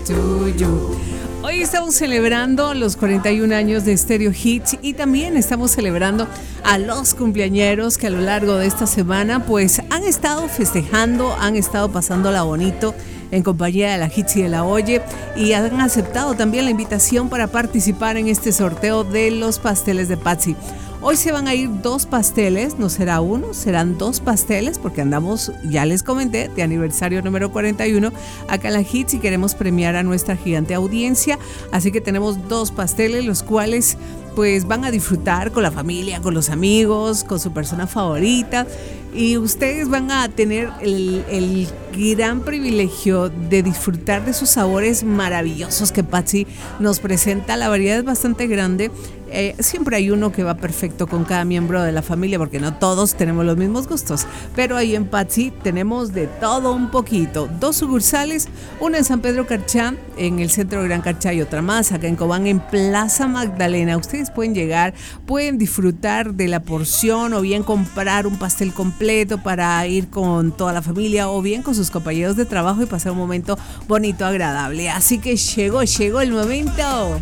to you. Hoy estamos celebrando los 41 años de Stereo Hits y también estamos celebrando a los cumpleañeros que a lo largo de esta semana pues han estado festejando, han estado pasándola bonito en compañía de la Hits y de la Oye, y han aceptado también la invitación para participar en este sorteo de los pasteles de Patsy. Hoy se van a ir 2 pasteles, no será uno, serán 2 pasteles porque andamos, ya les comenté, de aniversario número 41 acá en la Hits y queremos premiar a nuestra gigante audiencia, así que tenemos 2 pasteles los cuales pues van a disfrutar con la familia, con los amigos, con su persona favorita, y ustedes van a tener el gran privilegio de disfrutar de sus sabores maravillosos que Patsy nos presenta. La variedad es bastante grande. Siempre hay uno que va perfecto con cada miembro de la familia porque no todos tenemos los mismos gustos, pero ahí en Patsy tenemos de todo un poquito. 2 sucursales, una en San Pedro Carchá, en el centro de Gran Carchá, y otra más acá en Cobán, en Plaza Magdalena. Ustedes pueden llegar, pueden disfrutar de la porción o bien comprar un pastel completo para ir con toda la familia o bien con sus compañeros de trabajo y pasar un momento bonito, agradable. Así que llegó el momento.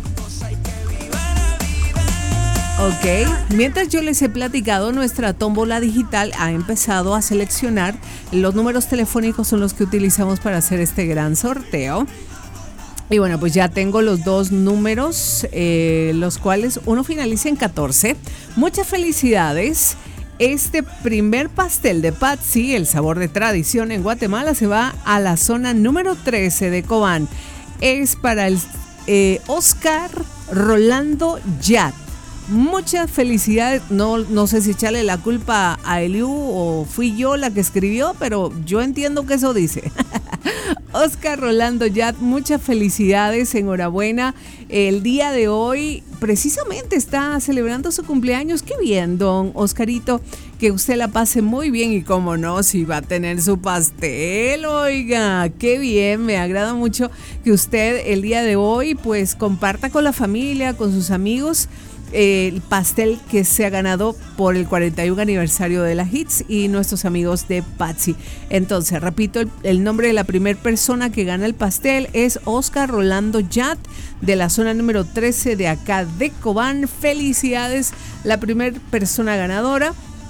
Ok, mientras yo les he platicado, nuestra tómbola digital ha empezado a seleccionar los números telefónicos, son los que utilizamos para hacer este gran sorteo. Y bueno, pues ya tengo los 2 números, los cuales uno finaliza en 14. Muchas felicidades. Este primer pastel de Patsy, el sabor de tradición en Guatemala, se va a la zona número 13 de Cobán. Es para el Oscar Rolando Yat. Muchas felicidades. No sé si echarle la culpa a Eliu o fui yo la que escribió, pero yo entiendo que eso dice. Oscar Rolando Yat, muchas felicidades, enhorabuena. El día de hoy precisamente está celebrando su cumpleaños. Qué bien, don Oscarito, que usted la pase muy bien y cómo no, si va a tener su pastel, oiga, qué bien, me agrada mucho que usted el día de hoy pues comparta con la familia, con sus amigos, el pastel que se ha ganado por el 41 aniversario de la Hits y nuestros amigos de Patsy. Entonces, repito, el nombre de la primera persona que gana el pastel es Oscar Rolando Yat, de la zona número 13 de acá de Cobán. Felicidades, la primera persona ganadora.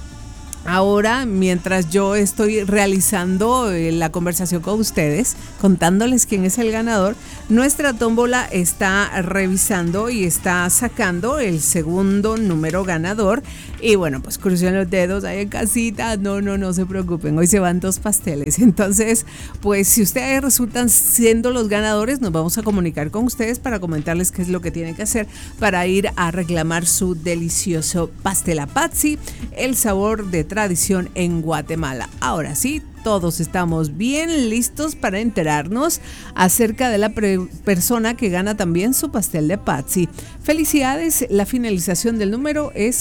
Ahora, mientras yo estoy realizando la conversación con ustedes, contándoles quién es el ganador, nuestra tómbola está revisando y está sacando el segundo número ganador. Y bueno, pues crucen los dedos ahí en casita, no se preocupen, hoy se van 2 pasteles. Entonces, pues si ustedes resultan siendo los ganadores, nos vamos a comunicar con ustedes para comentarles qué es lo que tienen que hacer para ir a reclamar su delicioso pastel a Patsy, el sabor de tradición en Guatemala. Ahora sí, todos estamos bien listos para enterarnos acerca de la persona que gana también su pastel de Patsy. Felicidades, la finalización del número es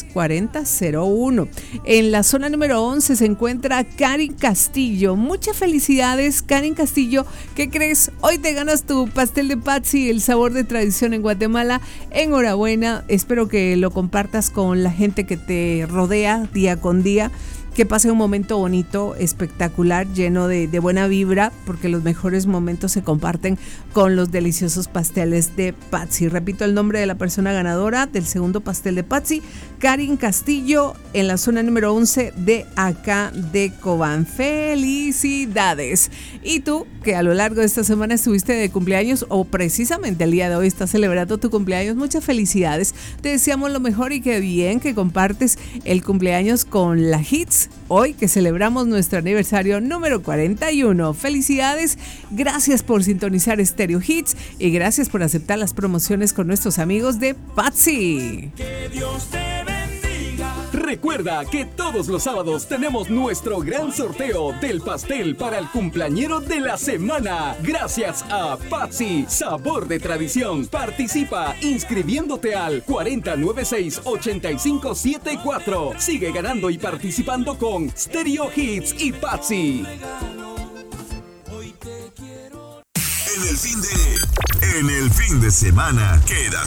4001. En la zona número 11 se encuentra Karin Castillo. Muchas felicidades, Karin Castillo. ¿Qué crees? Hoy te ganas tu pastel de Patsy, el sabor de tradición en Guatemala. Enhorabuena, espero que lo compartas con la gente que te rodea día con día. Que pase un momento bonito, espectacular, lleno de buena vibra, porque los mejores momentos se comparten con los deliciosos pasteles de Patsy. Repito el nombre de la persona ganadora del segundo pastel de Patsy, Karin Castillo, en la zona número 11 de acá de Cobán. ¡Felicidades! Y tú, que a lo largo de esta semana estuviste de cumpleaños, o precisamente el día de hoy estás celebrando tu cumpleaños, muchas felicidades. Te deseamos lo mejor y qué bien que compartes el cumpleaños con la Hits. Hoy que celebramos nuestro aniversario número 41. Felicidades, gracias por sintonizar Stereo Hits y gracias por aceptar las promociones con nuestros amigos de Patsy. Que Dios te bendiga. Recuerda que todos los sábados tenemos nuestro gran sorteo del pastel para el cumpleañero de la semana. Gracias a Patsy, sabor de tradición. Participa inscribiéndote al 4096-8574. Sigue ganando y participando con Stereo Hits y Patsy. En el fin de semana queda